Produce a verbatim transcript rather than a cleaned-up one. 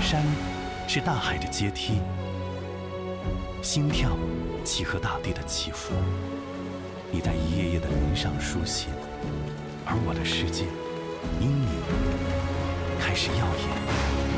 山是大海的阶梯，心跳契合大地的起伏。你在一页页的云上书写，而我的世界因你开始耀眼。